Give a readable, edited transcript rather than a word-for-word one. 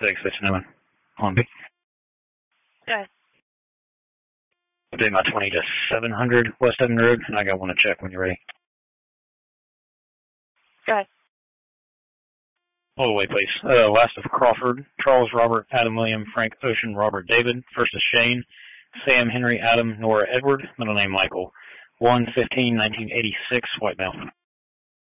669 on B. Go ahead. Update my 20 to 700 West Evan Road, and I got one to check when you're ready. Go ahead. All the way, please. Last of Crawford, Charles Robert, Adam William, Frank Ocean, Robert David. First is Shane, Sam Henry, Adam, Nora Edward. Middle name Michael. 1/15/1986, White Mountain.